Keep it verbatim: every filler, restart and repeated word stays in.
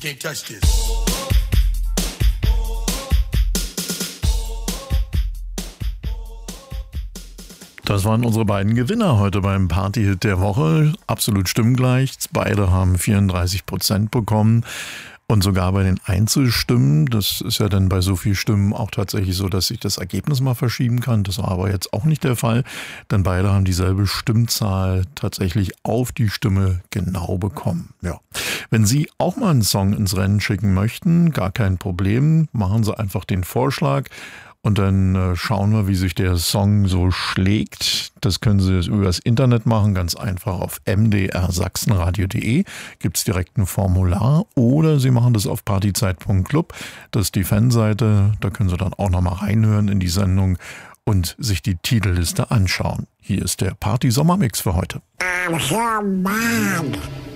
Can't touch this. Das waren unsere beiden Gewinner heute beim Partyhit der Woche. Absolut stimmgleich. Beide haben vierunddreißig Prozent bekommen. Und sogar bei den Einzelstimmen, das ist ja dann bei so vielen Stimmen auch tatsächlich so, dass sich das Ergebnis mal verschieben kann. Das war aber jetzt auch nicht der Fall, denn beide haben dieselbe Stimmzahl tatsächlich auf die Stimme genau bekommen. Ja. Wenn Sie auch mal einen Song ins Rennen schicken möchten, gar kein Problem, machen Sie einfach den Vorschlag. Und dann äh, schauen wir, wie sich der Song so schlägt. Das können Sie über das Internet machen, ganz einfach auf m d r sachsenradio punkt d e. Gibt es direkt ein Formular. Oder Sie machen das auf partyzeit punkt club. Das ist die Fanseite. Da können Sie dann auch nochmal reinhören in die Sendung und sich die Titelliste anschauen. Hier ist der Party-Sommermix für heute. I'm so bad.